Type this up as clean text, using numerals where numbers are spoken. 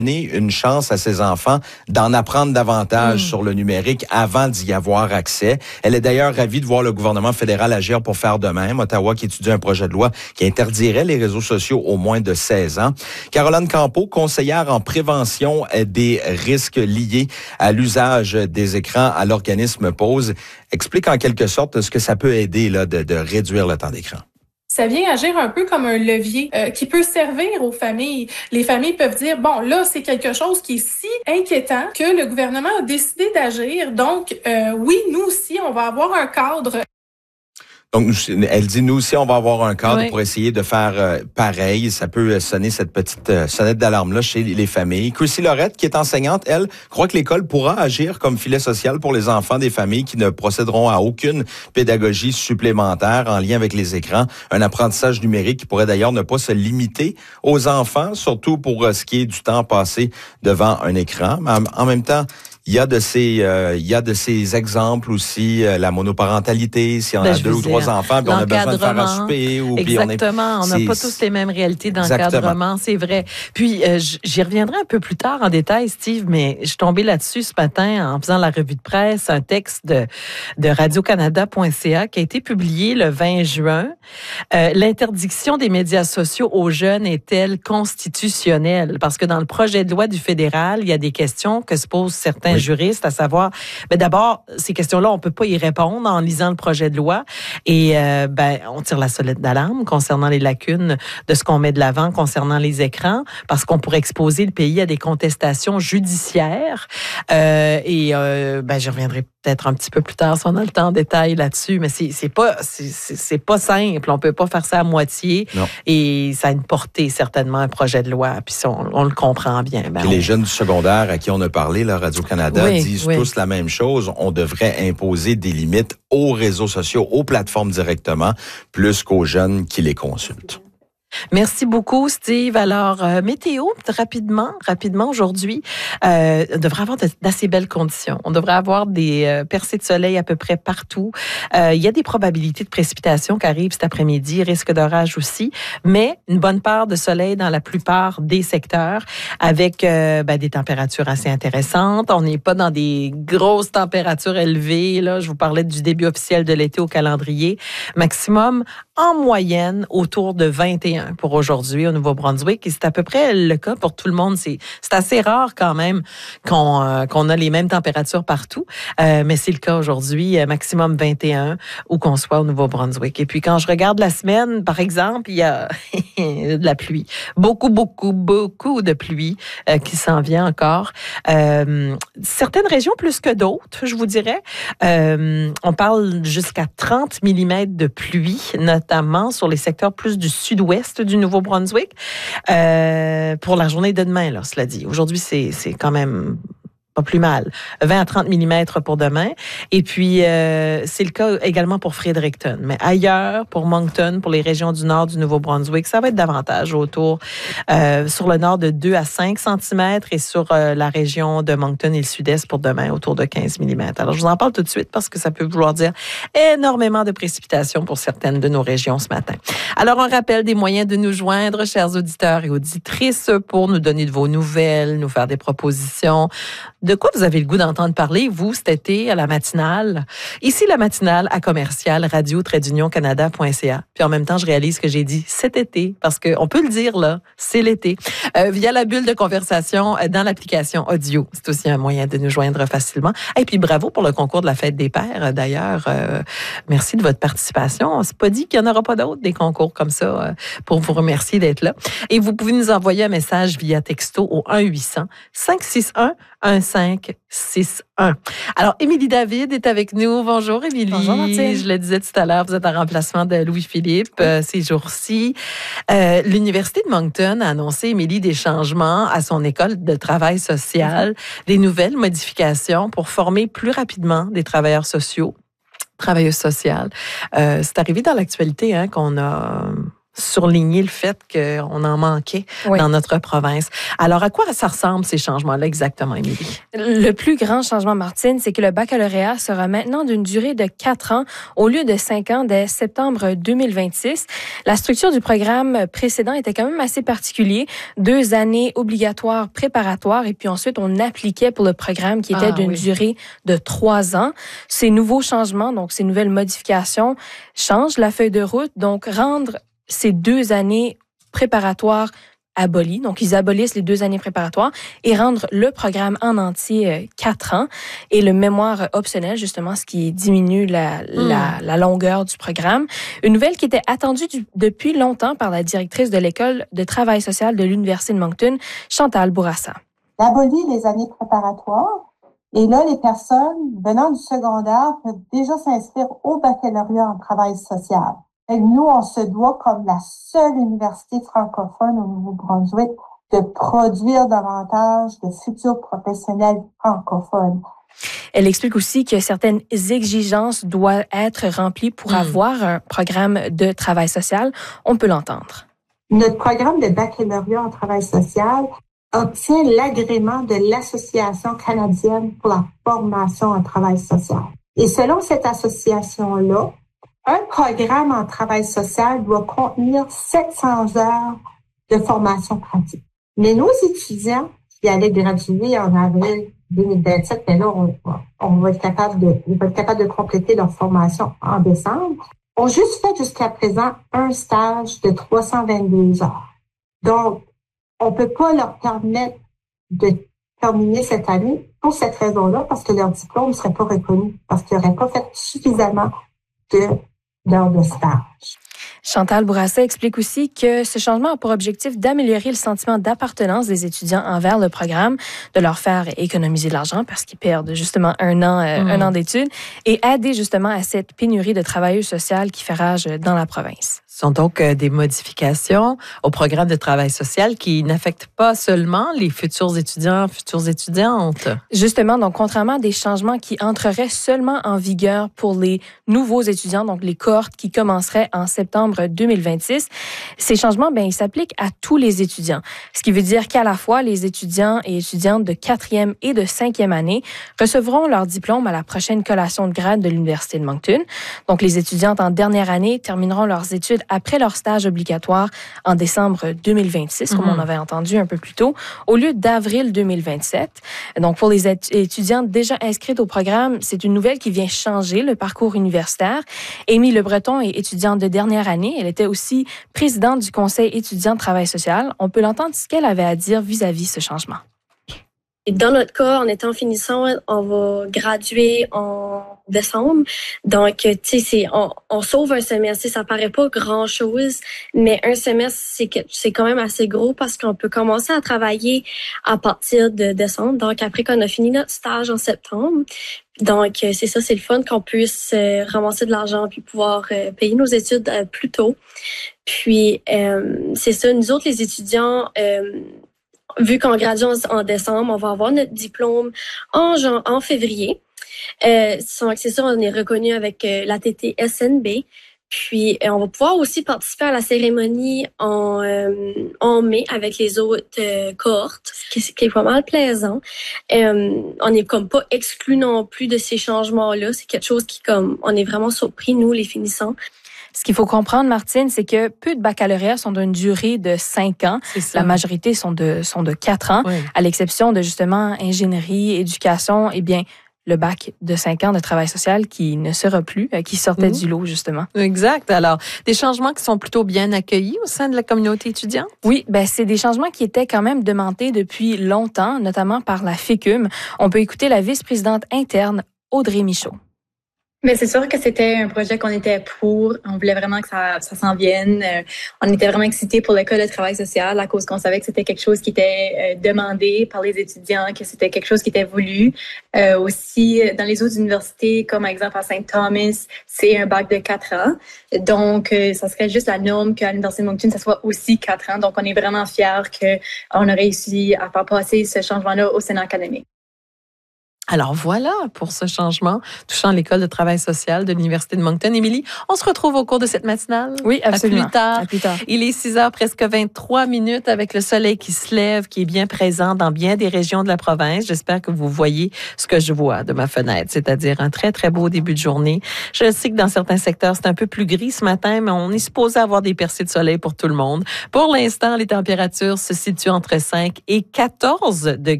une chance à ses enfants d'en apprendre davantage sur le numérique avant d'y avoir accès. Elle est d'ailleurs ravie de voir le gouvernement fédéral agir pour faire de même. Ottawa qui étudie un projet de loi qui interdirait les réseaux sociaux aux moins de 16 ans. Caroline Campeau, conseillère en prévention des risques liés à l'usage des écrans à l'organisme Pause, explique en quelque sorte ce que ça peut aider là, de réduire le temps d'écran. Ça vient agir un peu comme un levier qui peut servir aux familles. Les familles peuvent dire, bon, là, c'est quelque chose qui est si inquiétant que le gouvernement a décidé d'agir. Donc, oui, nous aussi, on va avoir un cadre. Donc, elle dit, nous aussi, on va avoir un cadre pour essayer de faire pareil. Ça peut sonner cette petite sonnette d'alarme-là chez les familles. Chrissy Lorette, qui est enseignante, elle, croit que l'école pourra agir comme filet social pour les enfants des familles qui ne procéderont à aucune pédagogie supplémentaire en lien avec les écrans. Un apprentissage numérique qui pourrait d'ailleurs ne pas se limiter aux enfants, surtout pour ce qui est du temps passé devant un écran. Mais en même temps, il y a de ces exemples aussi, la monoparentalité, si on a 2 ou 3 enfants, puis on a besoin de faire à souper. Exactement, on n'a pas tous les mêmes réalités d'encadrement, c'est vrai. Puis, j'y reviendrai un peu plus tard en détail, Steve, mais je suis tombée là-dessus ce matin en faisant la revue de presse, un texte de radiocanada.ca qui a été publié le 20 juin. L'interdiction des médias sociaux aux jeunes est-elle constitutionnelle? Parce que dans le projet de loi du fédéral, il y a des questions que se posent certains juristes, à savoir, d'abord, ces questions-là, on peut pas y répondre en lisant le projet de loi. Et on tire la sonnette d'alarme concernant les lacunes de ce qu'on met de l'avant concernant les écrans, parce qu'on pourrait exposer le pays à des contestations judiciaires. Je reviendrai peut-être un petit peu plus tard si on a le temps en détail là-dessus, mais c'est pas simple. On peut pas faire ça à moitié. Non. Et ça a une portée, certainement, un projet de loi. Puis on le comprend bien. Les jeunes du secondaire à qui on a parlé, là, Radio-Canada, disent tous la même chose. On devrait imposer des limites aux réseaux sociaux, aux plateformes directement, plus qu'aux jeunes qui les consultent. Merci beaucoup, Steve. Alors, météo, rapidement, aujourd'hui, on devrait avoir d'assez belles conditions. On devrait avoir des percées de soleil à peu près partout. Il y a des probabilités de précipitations qui arrivent cet après-midi, risque d'orage aussi, mais une bonne part de soleil dans la plupart des secteurs avec des températures assez intéressantes. On n'est pas dans des grosses températures élevées. Là, je vous parlais du début officiel de l'été au calendrier. Maximum, en moyenne, autour de 21 pour aujourd'hui au Nouveau-Brunswick. Et c'est à peu près le cas pour tout le monde. C'est assez rare quand même qu'on a les mêmes températures partout. Mais c'est le cas aujourd'hui, maximum 21 où qu'on soit au Nouveau-Brunswick. Et puis quand je regarde la semaine, par exemple, il y a de la pluie. Beaucoup de pluie qui s'en vient encore. Certaines régions plus que d'autres, je vous dirais. On parle jusqu'à 30 mm de pluie, notamment sur les secteurs plus du sud-ouest du Nouveau-Brunswick, pour la journée de demain, là, cela dit. Aujourd'hui, c'est quand même pas plus mal. 20 à 30 mm pour demain. Et puis, c'est le cas également pour Fredericton. Mais ailleurs, pour Moncton, pour les régions du nord du Nouveau-Brunswick, ça va être davantage autour, sur le nord de 2 à 5 cm et sur la région de Moncton et le sud-est pour demain, autour de 15 mm. Alors, je vous en parle tout de suite parce que ça peut vouloir dire énormément de précipitations pour certaines de nos régions ce matin. Alors, un rappel des moyens de nous joindre, chers auditeurs et auditrices, pour nous donner de vos nouvelles, nous faire des propositions. De quoi vous avez le goût d'entendre parler, vous, cet été, à la matinale? Ici, la matinale à commercial radio-canada.ca. Puis en même temps, je réalise que j'ai dit cet été, parce qu'on peut le dire, là, c'est l'été. Via la bulle de conversation dans l'application audio. C'est aussi un moyen de nous joindre facilement. Et puis bravo pour le concours de la Fête des Pères, d'ailleurs. Merci de votre participation. C'est pas dit qu'il n'y en aura pas d'autres, des concours comme ça, pour vous remercier d'être là. Et vous pouvez nous envoyer un message via texto au 1-800-561-1561. Alors, Émilie David est avec nous. Bonjour, Émilie. Bonjour, Martine. Je le disais tout à l'heure, vous êtes en remplacement de Louis-Philippe ces jours-ci. L'Université de Moncton a annoncé, Émilie, des changements à son école de travail social, des nouvelles modifications pour former plus rapidement des travailleurs sociaux, travailleuses sociales. C'est arrivé dans l'actualité qu'on a surligner le fait qu'on en manquait dans notre province. Alors, à quoi ça ressemble ces changements-là exactement, Émilie? Le plus grand changement, Martine, c'est que le baccalauréat sera maintenant d'une durée de 4 ans au lieu de 5 ans dès septembre 2026. La structure du programme précédent était quand même assez particulier. 2 années obligatoires préparatoires et puis ensuite on appliquait pour le programme qui était d'une durée de 3 ans. Ces nouveaux changements, donc ces nouvelles modifications, changent la feuille de route, donc rendre ces 2 années préparatoires abolies. Donc, ils abolissent les 2 années préparatoires et rendre le programme en entier 4 ans et le mémoire optionnel, justement, ce qui diminue la longueur du programme. Une nouvelle qui était attendue depuis longtemps par la directrice de l'École de travail social de l'Université de Moncton, Chantal Bourassa. On abolit les années préparatoires et là, les personnes venant du secondaire peuvent déjà s'inscrire au baccalauréat en travail social. Et nous, on se doit, comme la seule université francophone au Nouveau-Brunswick, de produire davantage de futurs professionnels francophones. Elle explique aussi que certaines exigences doivent être remplies pour avoir un programme de travail social. On peut l'entendre. Notre programme de baccalauréat en travail social obtient l'agrément de l'Association canadienne pour la formation en travail social. Et selon cette association-là, un programme en travail social doit contenir 700 heures de formation pratique. Mais nos étudiants qui allaient graduer en avril 2027, mais là, on va être capable de compléter leur formation en décembre, ont juste fait jusqu'à présent un stage de 322 heures. Donc, on peut pas leur permettre de terminer cette année pour cette raison-là, parce que leur diplôme ne serait pas reconnu, parce qu'ils n'auraient pas fait suffisamment d'heures de stage. Chantal Bourassa explique aussi que ce changement a pour objectif d'améliorer le sentiment d'appartenance des étudiants envers le programme, de leur faire économiser de l'argent parce qu'ils perdent justement un an d'études et aider justement à cette pénurie de travailleuses sociales qui fait rage dans la province. Ce sont donc des modifications au programme de travail social qui n'affectent pas seulement les futurs étudiants, futures étudiantes. Justement, donc contrairement à des changements qui entreraient seulement en vigueur pour les nouveaux étudiants, donc les cohortes qui commenceraient en septembre 2026, ces changements, ils s'appliquent à tous les étudiants. Ce qui veut dire qu'à la fois, les étudiants et étudiantes de 4e et de 5e année recevront leur diplôme à la prochaine collation de grade de l'Université de Moncton. Donc, les étudiantes en dernière année termineront leurs études après leur stage obligatoire en décembre 2026, comme on avait entendu un peu plus tôt, au lieu d'avril 2027. Donc, pour les étudiantes déjà inscrites au programme, c'est une nouvelle qui vient changer le parcours universitaire. Amy Le Breton est étudiante de dernière année. Elle était aussi présidente du Conseil étudiant de travail social. On peut l'entendre ce qu'elle avait à dire vis-à-vis ce changement. Et dans notre cas, en étant finissant, on va graduer en décembre. Donc, tu sais, on sauve un semestre. Ça paraît pas grand-chose, mais un semestre, c'est quand même assez gros parce qu'on peut commencer à travailler à partir de décembre. Donc, après qu'on a fini notre stage en septembre. Donc, c'est ça, c'est le fun qu'on puisse ramasser de l'argent puis pouvoir payer nos études plus tôt. Puis, c'est ça, nous autres, les étudiants... vu qu'on gradue en décembre, on va avoir notre diplôme en février. C'est ça, on est reconnu avec l'ATT SNB. Puis, on va pouvoir aussi participer à la cérémonie en mai avec les autres cohortes, ce qui est pas mal plaisant. On n'est comme pas exclus non plus de ces changements-là. C'est quelque chose qui, on est vraiment surpris, nous, les finissants. Ce qu'il faut comprendre, Martine, c'est que peu de baccalauréats sont d'une durée de 5 ans. La majorité sont de 4 ans, à l'exception de justement ingénierie, éducation, le bac de 5 ans de travail social qui ne sera plus, qui sortait du lot, justement. Exact. Alors, des changements qui sont plutôt bien accueillis au sein de la communauté étudiante? Oui, c'est des changements qui étaient quand même demandés depuis longtemps, notamment par la FECUM. On peut écouter la vice-présidente interne, Audrey Michaud. Mais c'est sûr que c'était un projet qu'on était pour. On voulait vraiment que ça s'en vienne. On était vraiment excités pour l'école de travail social à cause qu'on savait que c'était quelque chose qui était demandé par les étudiants, que c'était quelque chose qui était voulu. Aussi, dans les autres universités, comme par exemple à St. Thomas, c'est un bac de 4 ans. Donc, ça serait juste la norme qu'à l'Université de Moncton, ça soit aussi 4 ans. Donc, on est vraiment fiers qu'on a réussi à faire passer ce changement-là au Sénat académique. Alors voilà pour ce changement touchant l'École de travail social de l'Université de Moncton. Émilie, on se retrouve au cours de cette matinale. Oui, absolument. À plus tard. Il est 6h, presque 23 minutes avec le soleil qui se lève, qui est bien présent dans bien des régions de la province. J'espère que vous voyez ce que je vois de ma fenêtre, c'est-à-dire un très, très beau début de journée. Je sais que dans certains secteurs, c'est un peu plus gris ce matin, mais on est supposé avoir des percées de soleil pour tout le monde. Pour l'instant, les températures se situent entre 5 et 14 degrés.